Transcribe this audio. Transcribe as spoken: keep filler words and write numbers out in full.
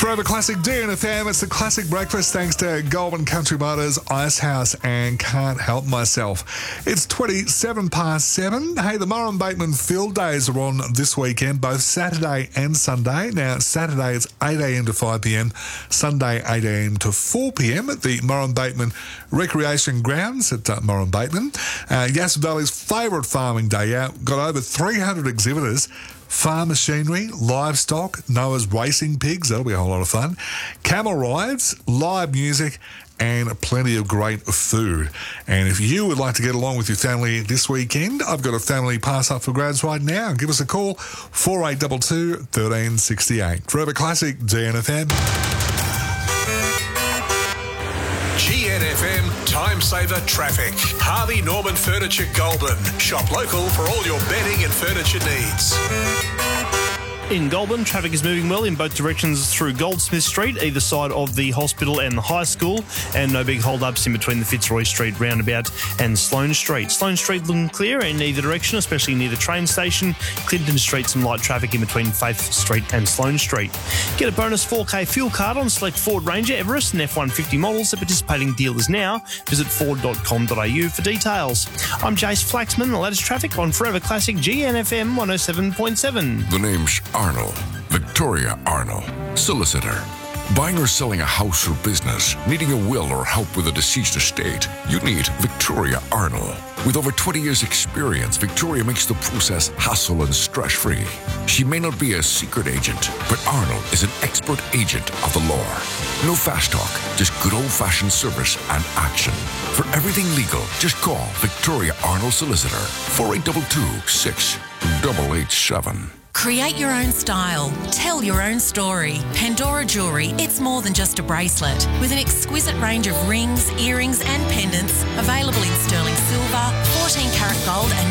Forever Classic D N F M, it's the classic breakfast thanks to Goulburn Country Motors, Icehouse and Can't Help Myself. It's twenty-seven past seven. Hey, the Murrum Bateman Field Days are on this weekend, both Saturday and Sunday. Now, Saturday it's eight a.m. to five p.m, Sunday eight a.m. to four p.m. at the Murrum Bateman Recreation Grounds at uh, Murrum Bateman. Uh, Yass Valley's favourite farming day out. Got over three hundred exhibitors. Farm machinery, livestock, Noah's racing pigs, that'll be a whole lot of fun, camel rides, live music and plenty of great food. And if you would like to get along with your family this weekend, I've got a family pass up for grabs right now. Give us a call, four eight two two, one three six eight. Forever Classic, D N F M. G N F M Time Saver Traffic. Harvey Norman Furniture Goulburn. Shop local for all your bedding and furniture needs. In Goulburn, traffic is moving well in both directions through Goldsmith Street, either side of the hospital and the high school, and no big hold-ups in between the Fitzroy Street roundabout and Sloane Street. Sloane Street looking clear in either direction, especially near the train station. Clinton Street, some light traffic in between Faith Street and Sloane Street. Get a bonus four K fuel card on select Ford Ranger, Everest and F one fifty models at participating dealers now. Visit ford dot com dot a u for details. I'm Jace Flaxman, the latest traffic on Forever Classic G N F M one oh seven point seven. The name's Arnold, Victoria Arnold, solicitor. Buying or selling a house or business, needing a will or help with a deceased estate, you need Victoria Arnold. With over twenty years experience, Victoria makes the process hassle and stress-free. She may not be a secret agent, but Arnold is an expert agent of the law. No fast talk, just good old-fashioned service and action. For everything legal, just call Victoria Arnold Solicitor, four eight two two, six eight eight seven. Create your own style. Tell your own story. Pandora Jewellery, it's more than just a bracelet. With an exquisite range of rings, earrings and pendants available in sterling silver, fourteen karat gold and